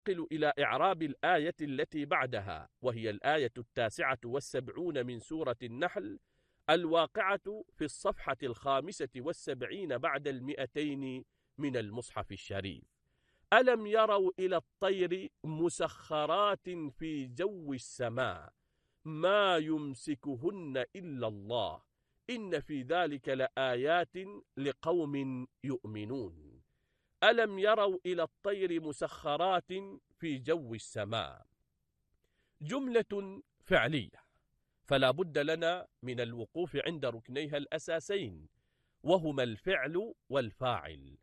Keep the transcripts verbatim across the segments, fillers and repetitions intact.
ننتقل إلى إعراب الآية التي بعدها، وهي الآية التاسعة والسبعون من سورة النحل، الواقعة في الصفحة الخامسة والسبعين بعد المئتين من المصحف الشريف. ألم يروا إلى الطير مسخرات في جو السماء ما يمسكهن إلا الله إن في ذلك لآيات لقوم يؤمنون. ألم يروا إلى الطير مسخرات في جو السماء، جملة فعلية، فلا بد لنا من الوقوف عند ركنيها الأساسين، وهما الفعل والفاعل.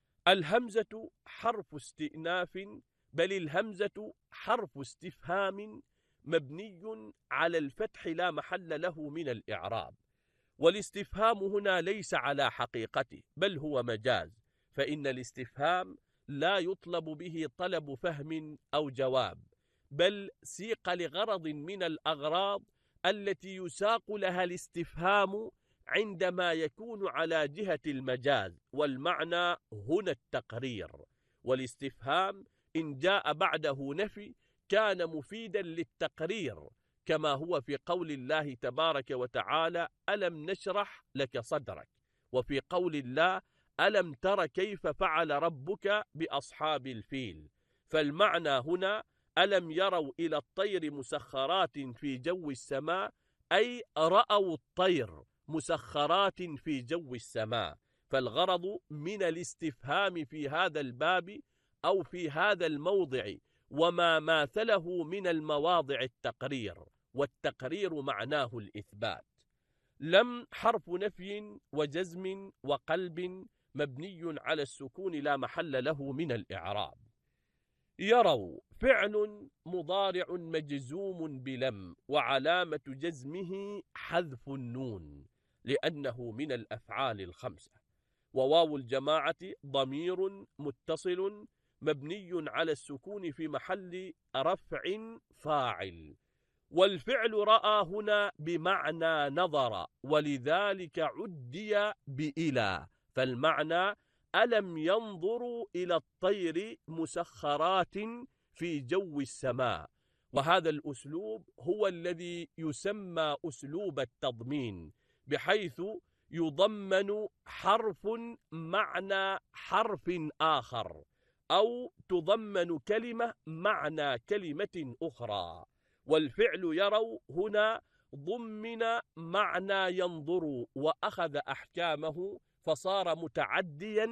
الهمزة حرف استئناف، بل الهمزة حرف استفهام مبني على الفتح لا محل له من الإعراب. والاستفهام هنا ليس على حقيقته، بل هو مجاز، فإن الاستفهام لا يطلب به طلب فهم أو جواب، بل سيق لغرض من الأغراض التي يساق لها الاستفهام عندما يكون على جهة المجاز، والمعنى هنا التقرير. والاستفهام إن جاء بعده نفي كان مفيدا للتقرير، كما هو في قول الله تبارك وتعالى ألم نشرح لك صدرك، وفي قول الله ألم تر كيف فعل ربك بأصحاب الفيل. فالمعنى هنا ألم يروا إلى الطير مسخرات في جو السماء، أي رأوا الطير مسخرات في جو السماء. فالغرض من الاستفهام في هذا الباب أو في هذا الموضع وما ماثله من المواضع التقرير، والتقرير معناه الإثبات. لم حرف نفي وجزم وقلب مبني على السكون لا محل له من الإعراب. يروا فعل مضارع مجزوم بلم، وعلامة جزمه حذف النون لأنه من الأفعال الخمسة. وواو الجماعة ضمير متصل مبني على السكون في محل رفع فاعل. والفعل رأى هنا بمعنى نظر، ولذلك عدي بإلى، فالمعنى ألم ينظروا إلى الطير مسخرات في جو السماء. وهذا الأسلوب هو الذي يسمى أسلوب التضمين، بحيث يضمن حرف معنى حرف آخر، أو تضمن كلمة معنى كلمة أخرى. والفعل يروا هنا ضمن معنى ينظروا وأخذ أحكامه، فصار متعديا